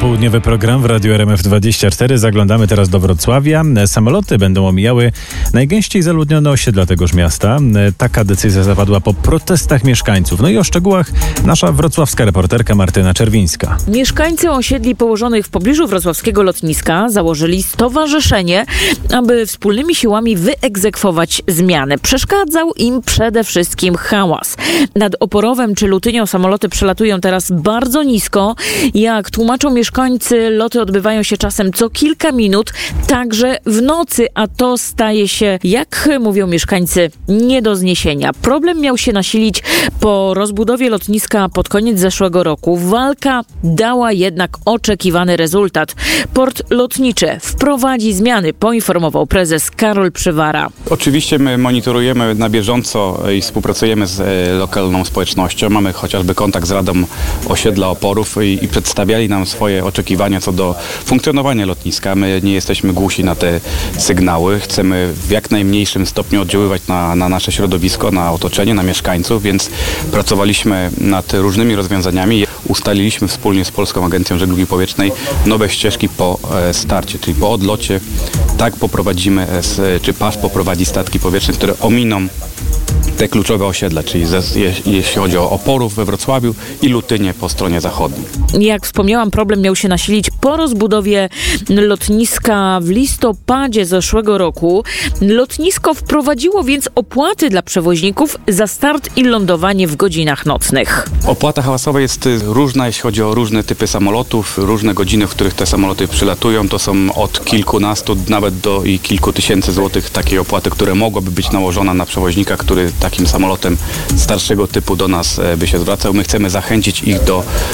Popołudniowy program w Radiu RMF24. Zaglądamy teraz do Wrocławia. Samoloty będą omijały najgęściej zaludnione osiedla tegoż miasta. Taka decyzja zapadła po protestach mieszkańców. No i o szczegółach nasza wrocławska reporterka Martyna Czerwińska. Mieszkańcy osiedli położonych w pobliżu wrocławskiego lotniska założyli stowarzyszenie, aby wspólnymi siłami wyegzekwować zmiany. Przeszkadzał im przede wszystkim hałas. Nad Oporowem czy Lutynią samoloty przelatują teraz bardzo nisko. Jak tłumaczą mieszkańcy, loty odbywają się czasem co kilka minut, także w nocy, a to staje się, jak mówią mieszkańcy, nie do zniesienia. Problem miał się nasilić po rozbudowie lotniska pod koniec zeszłego roku. Walka dała jednak oczekiwany rezultat. Port lotniczy wprowadzi zmiany, poinformował prezes Karol Przywara. Oczywiście my monitorujemy na bieżąco i współpracujemy z lokalną społecznością. Mamy chociażby kontakt z Radą Osiedla Oporów i przedstawiali nam swoje oczekiwania co do funkcjonowania lotniska. My nie jesteśmy głusi na te sygnały. Chcemy w jak najmniejszym stopniu oddziaływać na nasze środowisko, na otoczenie, na mieszkańców, więc pracowaliśmy nad różnymi rozwiązaniami. Ustaliliśmy wspólnie z Polską Agencją Żeglugi Powietrznej nowe ścieżki po starcie, czyli po odlocie. Tak poprowadzimy, czy PASZ poprowadzi statki powietrzne, które ominą te kluczowe osiedla, czyli jeśli chodzi o Oporów we Wrocławiu i Lutynię po stronie zachodniej. Jak wspomniałam, problem miał się nasilić po rozbudowie lotniska w listopadzie zeszłego roku. Lotnisko wprowadziło więc opłaty dla przewoźników za start i lądowanie w godzinach nocnych. Opłata hałasowa jest różna, jeśli chodzi o różne typy samolotów, różne godziny, w których te samoloty przylatują. To są od kilkunastu nawet do i kilku tysięcy złotych takiej opłaty, które mogłaby być nałożona na przewoźnika, który takim samolotem starszego typu do nas by się zwracał. My chcemy zachęcić ich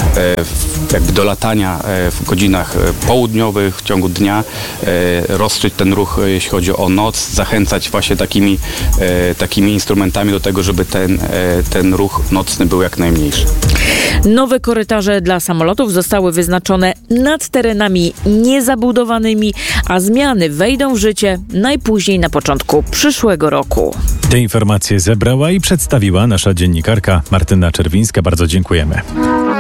do latania w godzinach południowych, w ciągu dnia, rozstrzeć ten ruch, jeśli chodzi o noc, zachęcać właśnie takimi instrumentami do tego, żeby ten ruch nocny był jak najmniejszy. Nowe korytarze dla samolotów zostały wyznaczone nad terenami niezabudowanymi, a zmiany wejdą w życie najpóźniej na początku przyszłego roku. Te informacje zebrała i przedstawiła nasza dziennikarka Martyna Czerwińska. Bardzo dziękujemy.